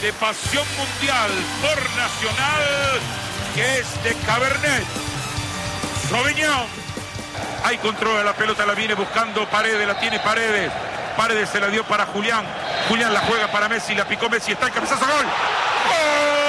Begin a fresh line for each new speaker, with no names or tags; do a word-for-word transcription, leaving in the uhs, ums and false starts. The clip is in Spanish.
de pasión mundial por Nacional, que es de Cabernet Sauvignon. Hay control de la pelota, la viene buscando Paredes, la tiene Paredes. Paredes se la dio para Julián. Julián la juega para Messi, la picó Messi, está el cabezazo, gol. ¡Gol!